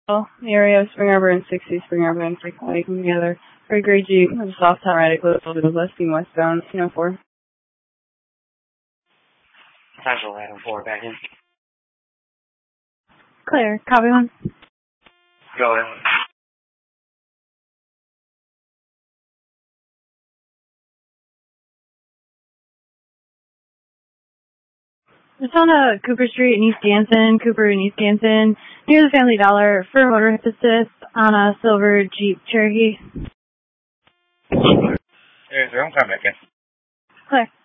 The area of Spring Arbor and 60 Spring Arbor and frequently come together for a gray Jeep with a soft top right at close to the left being westbound, 4. Potential item 4 back in. Clear. Copy 1. Go in. It's on Cooper Street in East Ganson, Cooper in East Ganson, near the Family Dollar for motorist assist on a silver Jeep Cherokee. There's your own time back in. Clear.